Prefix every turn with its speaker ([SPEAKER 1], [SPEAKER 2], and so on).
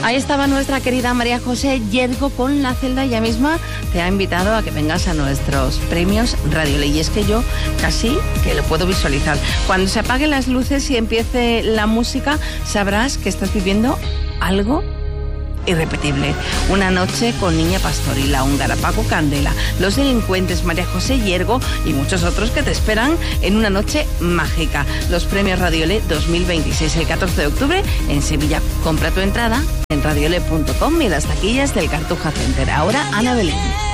[SPEAKER 1] Ahí estaba nuestra querida María José Yergo con La Celda. Ella misma te ha invitado a que vengas a nuestros premios Radio Ley. Y es que yo casi que lo puedo visualizar. Cuando se apaguen las luces y empiece la música, sabrás que estás viviendo algo irrepetible. Una noche con Niña Pastori, La Húngara, Paco Candela, Los Delincuentes, María José Yergo y muchos otros que te esperan en una noche mágica. Los premios Radiole 2026, el 14 de octubre en Sevilla. Compra tu entrada en radiole.com y las taquillas del Cartuja Center. Ahora Ana Belén.